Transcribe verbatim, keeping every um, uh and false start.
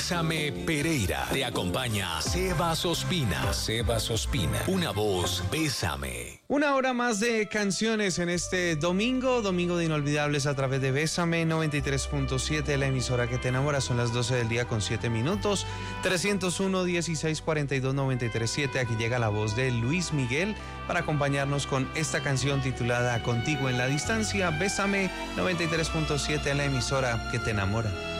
Bésame Pereira. Te acompaña Sebas Ospina. Sebas Ospina. Una voz, Bésame. Una hora más de canciones en este domingo, domingo de inolvidables a través de Bésame noventa y tres punto siete, la emisora que te enamora. Son las doce del día con siete minutos. trescientos uno, dieciséis, cuarenta y dos, noventa y tres, siete. Aquí llega la voz de Luis Miguel para acompañarnos con esta canción titulada Contigo en la Distancia. Bésame noventa y tres punto siete, la emisora que te enamora.